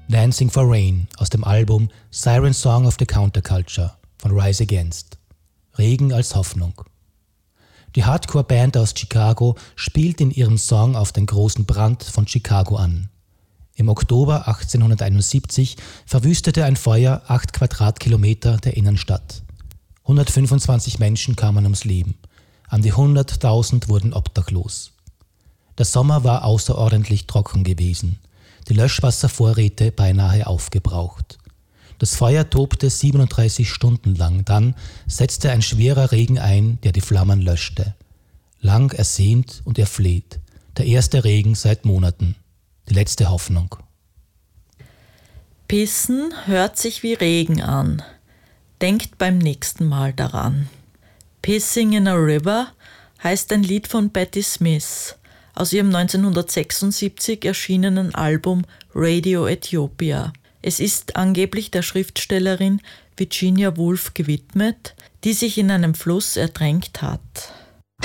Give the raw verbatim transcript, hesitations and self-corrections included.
Dancing for Rain aus dem Album Siren Song of the Counterculture von Rise Against. Regen als Hoffnung. Die Hardcore-Band aus Chicago spielt in ihrem Song auf den großen Brand von Chicago an. Im Oktober achtzehnhunderteinundsiebzig verwüstete ein Feuer acht Quadratkilometer der Innenstadt. hundertfünfundzwanzig Menschen kamen ums Leben. An die hunderttausend wurden obdachlos. Der Sommer war außerordentlich trocken gewesen. Die Löschwasservorräte beinahe aufgebraucht. Das Feuer tobte siebenunddreißig Stunden lang, dann setzte ein schwerer Regen ein, der die Flammen löschte. Lang ersehnt und erfleht. Der erste Regen seit Monaten. Die letzte Hoffnung. Pissen hört sich wie Regen an. Denkt beim nächsten Mal daran. Pissing in a River heißt ein Lied von Patti Smith aus ihrem neunzehnhundertsechsundsiebzig erschienenen Album Radio Ethiopia. Es ist angeblich der Schriftstellerin Virginia Woolf gewidmet, die sich in einem Fluss ertränkt hat.